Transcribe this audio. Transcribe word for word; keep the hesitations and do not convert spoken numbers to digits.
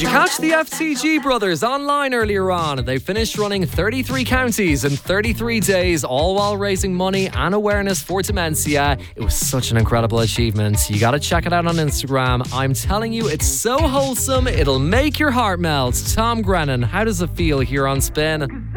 you catch the F T G brothers online earlier on? They finished running thirty-three counties in thirty-three days, all while raising money and awareness for dementia. It was such an incredible achievement. You gotta check it out on Instagram. I'm telling you, it's so wholesome, it'll make your heart melt. Tom Grennan, how does it feel here on Spin?